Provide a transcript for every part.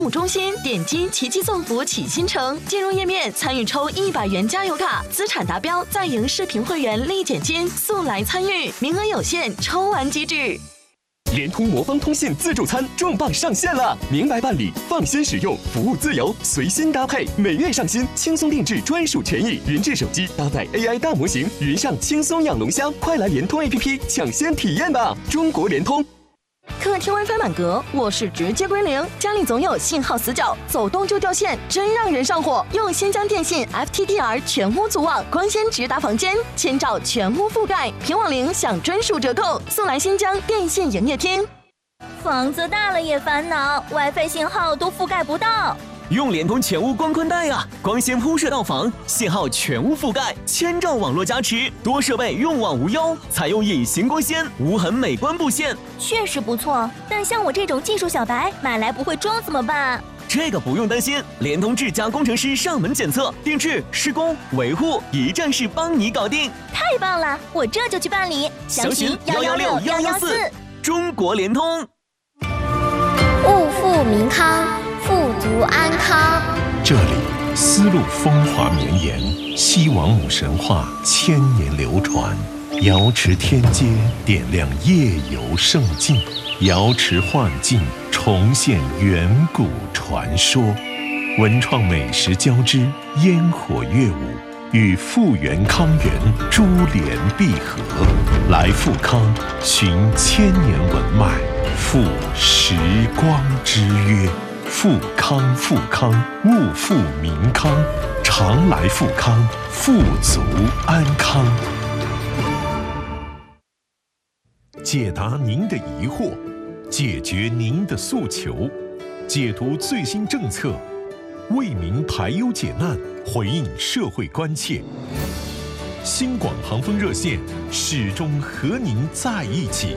中心点击奇迹送福启新城，进入页面参与抽100元加油卡，资产达标再赢视频会员立减金，速来参与，名额有限，抽完即止。 联通魔方通信自助餐重磅上线了，明白办理，放心使用，服务自由，随心搭配，每月上新，轻松定制专属权益，云智手机搭载 AI 大模型，云上轻松养龙虾，快来联通 APP 抢先体验吧！中国联通。 客厅 WiFi 满格，卧室直接归零，家里总有信号死角，走动就掉线，真让人上火。用新疆电信 FTTR 全屋组网，光纤直达房间，千兆全屋覆盖，平网0享专属折扣，速来新疆电信营业厅。 房子大了也烦恼 ，WiFi 信号都覆盖不到。 用联通全屋光宽带啊，光纤铺设到房，信号全屋覆盖，千兆网络加持，多设备用网无忧，采用隐形光纤，无痕美观布线， 确实不错。但像我这种技术小白，买来不会装怎么办？ 这个不用担心，联通智家工程师上门检测、定制、施工、维护，一站式帮你搞定。 太棒了，我这就去办理。 详询116-114。中国联通。 物富民康，富足安康。 这里丝路风华绵延，西王母神话千年流传，瑶池天街点亮夜游胜境，瑶池幻境重现远古传说，文创美食交织，烟火乐舞与富源康源珠联璧合，来富康寻千年文脉，赴时光之约。富康富康，物富民康，常来富康，富足安康。解答您的疑惑，解决您的诉求，解读最新政策，为民排忧解难，回应社会关切。新广航风热线始终和您在一起。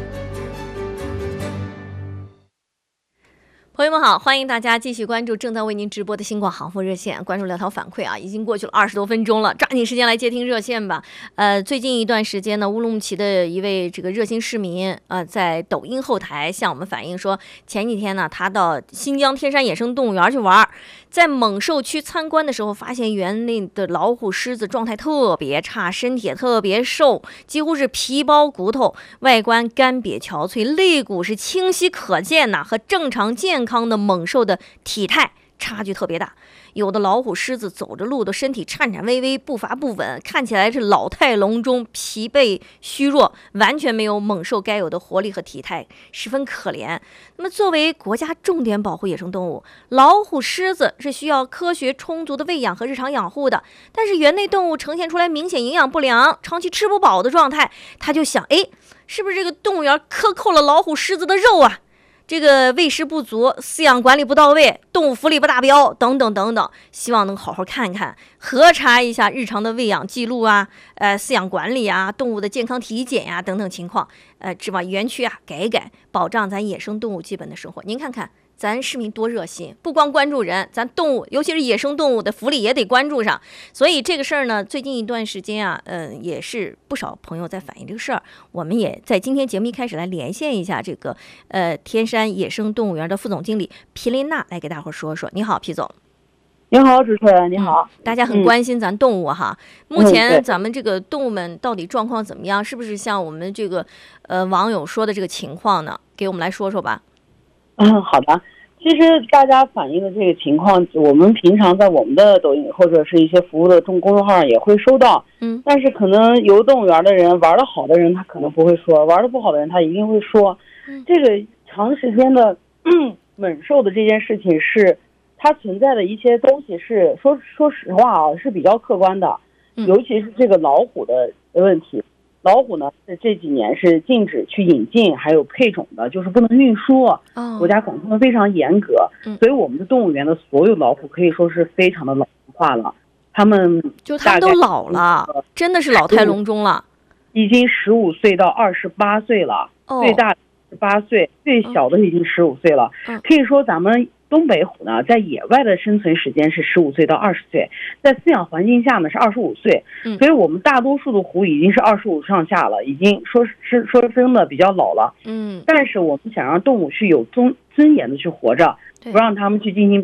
朋友们好，欢迎大家继续关注正在为您直播的新广航风热线，关注聊条反馈啊，已经过去了20多分钟了，抓紧时间来接听热线吧。最近一段时间呢，乌鲁木齐的一位这个热心市民在抖音后台向我们反映说，前几天呢，他到新疆天山野生动物园去玩，在猛兽区参观的时候，发现园内的老虎、狮子状态特别差，身体也特别瘦，几乎是皮包骨头，外观干瘪憔悴，肋骨是清晰可见呐，和正常健康的猛兽的体态差距特别大。有的老虎、狮子走着路的身体颤颤巍巍，步伐不稳，看起来是老态龙钟，疲惫虚弱，完全没有猛兽该有的活力和体态，十分可怜。那么作为国家重点保护野生动物，老虎、狮子是需要科学充足的喂养和日常养护的，但是园内动物呈现出来明显营养不良、长期吃不饱的状态，他就想，是不是这个动物园克扣了老虎、狮子的肉啊？这个喂食不足，饲养管理不到位，动物福利不达标，等等等等，希望能好好看看，核查一下日常的喂养记录啊，饲养管理啊，动物的健康体检呀，等等情况，指望园区改一改，保障咱野生动物基本的生活。您看看咱市民多热心，不光关注人，咱动物，尤其是野生动物的福利也得关注上。所以这个事儿呢，最近一段时间啊，也是不少朋友在反映这个事儿。我们也在今天节目一开始来连线一下这个天山野生动物园的副总经理皮琳娜，来给大伙说说。你好，皮总。 你好，主持人，你好。 大家很关心咱动物哈，目前咱们这个动物们到底状况怎么样？是不是像我们这个网友说的这个情况呢？给我们来说说吧。 好的。其实大家反映的这个情况，我们平常在我们的抖音或者是一些服务的公众号上也会收到。但是可能游动物园的人，玩得好的人他可能不会说，玩得不好的人他一定会说。这个长时间的猛兽的这件事情是它存在的一些东西是说实话啊，是比较客观的，尤其是这个老虎的问题。老虎呢，这几年是禁止去引进，还有配种的，就是不能运输。国家管控的非常严格，所以我们的动物园的所有老虎可以说是非常的老化了。他们都老了，真的是老态龙钟了， 已经15岁到28岁了，最大18岁，最小的已经15岁了。可以说咱们东北虎呢，在野外的生存时间是15岁到20岁，在饲养环境下呢是25岁，所以我们大多数的虎已经是25上下了，已经说真的比较老了。但是我们想让动物去有尊严的去活着，不让他们去进行